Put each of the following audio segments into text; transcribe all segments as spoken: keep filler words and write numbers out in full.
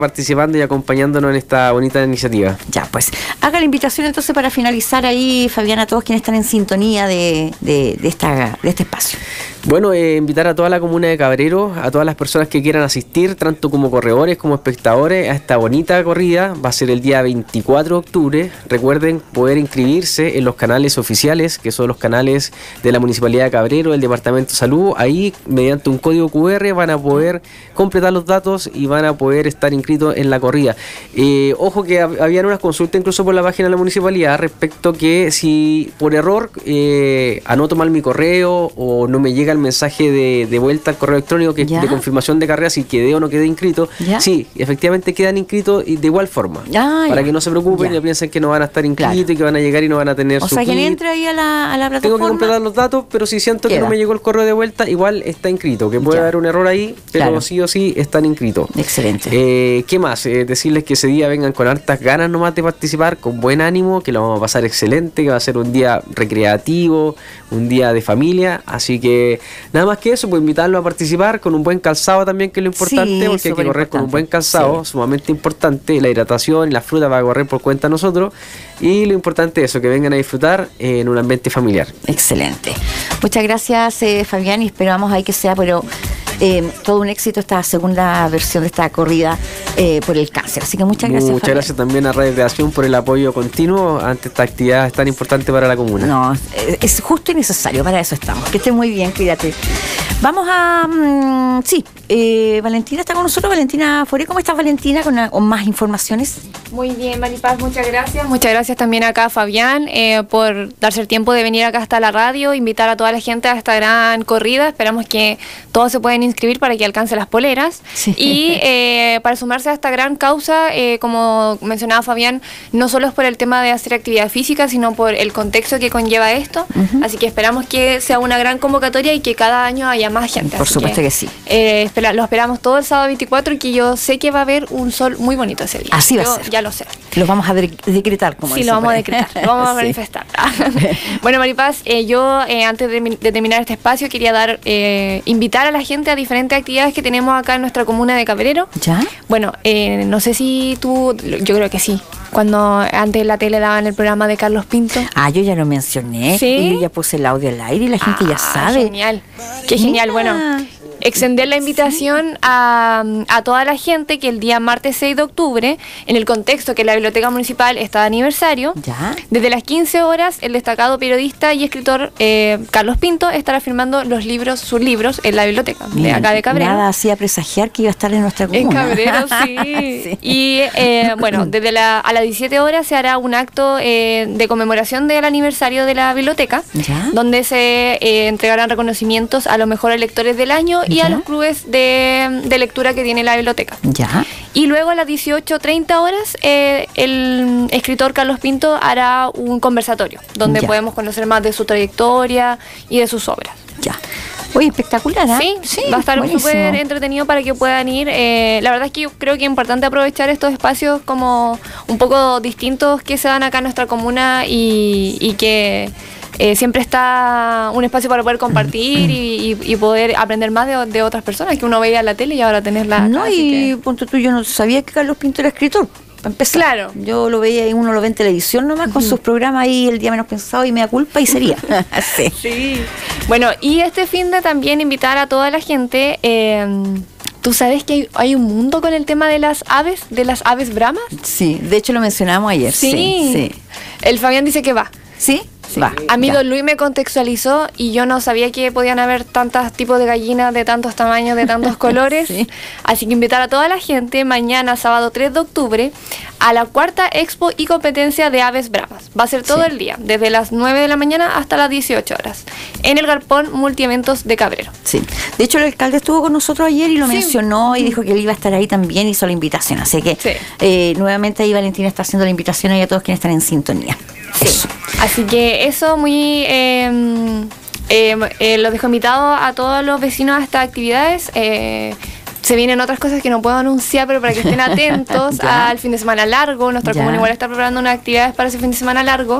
participando y acompañándonos en esta bonita iniciativa. Ya, pues, haga la invitación entonces para finalizar ahí, Fabián, a todos quienes están en sintonía de, de, de, esta, de este espacio. Bueno, eh, invitar a toda la comuna de Cabrero, a todas las personas que quieran asistir, tanto como corredores como espectadores, a esta bonita corrida. Va a ser el día veinticuatro de octubre. Recuerden poder inscribirse en los canales oficiales, que son los canales de la Municipalidad de Cabrero, del Departamento de Salud. Ahí, mediante un código cu erre, van a poder completar los datos y van a poder estar inscritos en la corrida. Eh, ojo que hab- habían unas consultas incluso por la página de la Municipalidad respecto que si por error eh, anoto mal mi correo o no me llega el mensaje de, de vuelta al correo electrónico que ¿Ya? de confirmación de carrera, si quedé o no quedé inscrito, ¿Ya? sí, efectivamente quedan inscritos y de igual forma. Ah, para ya. que no se preocupen Ya. y piensen que no van a estar inscritos Claro. y que van a llegar y no van a tener O su sea, quien kit. entre ahí a la, a la Tengo plataforma. que completar los datos, pero si siento Queda. que no me llegó el correo de vuelta, igual está inscrito, que puede Ya. haber un error ahí, pero Claro. sí o sí están inscritos. Excelente. Eh, ¿Qué más? Eh, decirles que ese día vengan con hartas ganas nomás de participar, con buen ánimo, que lo vamos a pasar excelente, que va a ser un día recreativo, un día de familia, así que nada más que eso, pues invitarlos a participar con un buen calzado también, que es lo importante, Sí, porque hay que correr con un superimportante. buen calzado, Sí. sumamente importante, la hidratación y la fruta va a correr por cuenta de nosotros, y lo importante es eso, que vengan a disfrutar eh, en un ambiente familiar. Excelente. Muchas gracias, eh, Fabián, y esperamos ahí que sea, pero eh, todo un éxito esta segunda versión de esta corrida eh, por el cáncer. Así que muchas gracias, Muchas Fabián. gracias también a Radio Creación por el apoyo continuo ante esta actividad tan importante para la comuna. No, es- es justo y necesario, para eso estamos. Que esté muy bien, cuídate. Vamos a... mm, sí, eh, Valentina está con nosotros. Valentina Foré, ¿cómo estás, Valentina? Con, con más informaciones. Muy bien, Maripaz, muchas gracias. Muchas gracias también acá a Fabián eh, por darse el tiempo de venir acá hasta la radio, invitar a toda la gente a esta gran corrida. Esperamos que todos se puedan inscribir para que alcance las poleras. Sí. Y eh, para sumarse a esta gran causa, eh, como mencionaba Fabián, no solo es por el tema de hacer actividad física, sino por el contexto que conlleva esto. Ujú. Así que esperamos que sea una gran convocatoria y que cada año haya más gente. Por Así supuesto que sí. eh, espera- lo esperamos todo el sábado veinticuatro y que yo sé que va a haber un sol muy bonito ese día. Así va a Yo ser. Ya lo sé. Lo vamos a de- decretar, como Sí, dicen lo vamos por a ahí. decretar, lo vamos a Sí. manifestar. Bueno, Maripaz, eh, yo eh, antes de, mi- de terminar este espacio quería dar eh, invitar a la gente a diferentes actividades que tenemos acá en nuestra comuna de Cabrero. ¿Ya? Bueno, eh, no sé si tú, yo creo que sí, cuando antes en la tele daban el programa de Carlos Pinto. Ah, yo ya lo mencioné. ¿Sí? Y yo ya puse el audio al aire y la gente ya Ah, sabe. Genial, qué genial. Mira. Bueno, extender la invitación a, a toda la gente que el día martes seis de octubre, en el contexto que la Biblioteca Municipal está de aniversario, ¿Ya? desde las quince horas, el destacado periodista y escritor eh, Carlos Pinto estará firmando los libros, sus libros en la biblioteca de Mira, acá de Cabrero. Nada hacía presagiar que iba a estar en nuestra comuna. En Cabrero, sí. Sí. Y eh, bueno, desde la, a las diecisiete horas se hará un acto eh, de conmemoración del aniversario de la biblioteca, ¿Ya? donde se eh, entregarán reconocimientos a los mejores lectores del año y ¿Ya? a los clubes de, de lectura que tiene la biblioteca. ¿Ya? Y luego a las dieciocho treinta horas eh, el escritor Carlos Pinto hará un conversatorio donde Ya. podemos conocer más de su trayectoria y de sus obras. Ya. Oye, espectacular, ¿ah? Sí, va a estar buenísimo. súper entretenido para que puedan ir. Eh, la verdad es que yo creo que es importante aprovechar estos espacios como un poco distintos que se dan acá en nuestra comuna y, y que eh, siempre está un espacio para poder compartir y, y- y poder aprender más de, de otras personas que uno veía en la tele y ahora tenerla acá. No, así y que- punto tú, yo no sabía que Carlos Pinto era escritor. Para empezar. Claro. Yo lo veía y uno lo ve en televisión nomás con sus programas ahí el día menos pensado y me da culpa y sería. Sí. Sí. Bueno, y este fin de también invitar a toda la gente. eh, ¿Tú sabes que hay, hay un mundo con el tema de las aves, de las aves bramas? Sí, de hecho lo mencionamos ayer. Sí. Sí. El Fabián dice que va. ¿Sí? Va. A mí ya. Don Luis me contextualizó y yo no sabía que podían haber tantos tipos de gallinas de tantos tamaños, de tantos colores. Sí. Así que invitar a toda la gente mañana, sábado tres de octubre, a la cuarta expo y competencia de aves bravas. Va a ser todo Sí. el día, desde las nueve de la mañana hasta las dieciocho horas, en el Galpón Multieventos de Cabrero. Sí. De hecho, el alcalde estuvo con nosotros ayer y lo Sí. mencionó y dijo que él iba a estar ahí también, hizo la invitación. Así que Sí. eh, nuevamente ahí Valentina está haciendo la invitación ahí a todos quienes están en sintonía. Sí. Eso. Así que eso muy... eh, eh, eh, los dejo invitados a todos los vecinos a estas actividades. Eh, se vienen otras cosas que no puedo anunciar, pero para que estén atentos Ya. al fin de semana largo. Nuestra Ya. comuna igual está preparando unas actividades para ese fin de semana largo.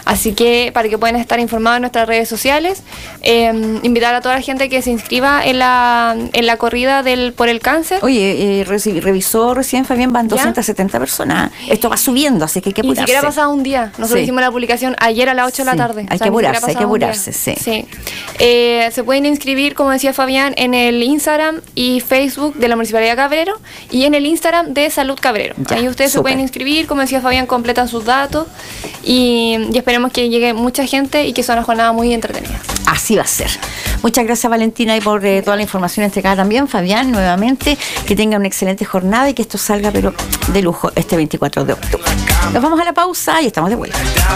Así que para que puedan estar informados en nuestras redes sociales, eh, invitar a toda la gente que se inscriba en la, en la corrida del por el cáncer. Oye, eh, reci- revisó recién Fabián, van ¿Ya? doscientas setenta personas. Esto va subiendo, así que hay que Y ni apurarse. siquiera ha pasado un día. Nosotros Sí. hicimos la publicación ayer a las ocho de Sí, la tarde. hay O sea, que ni siquiera ha apurarse, hay que pasado un día. apurarse, sí. Sí. Eh, se pueden inscribir, como decía Fabián, en el Instagram y Facebook de la Municipalidad de Cabrero y en el Instagram de Salud Cabrero. Ya, Ahí ustedes se súper. pueden inscribir, como decía Fabián, completan sus datos y, y esperemos que llegue mucha gente y que sea una jornada muy entretenida. Así va a ser. Muchas gracias, Valentina, y por eh, toda la información entregada también. Fabián, nuevamente, que tenga una excelente jornada y que esto salga pero de lujo este veinticuatro de octubre. Nos vamos a la pausa y estamos de vuelta.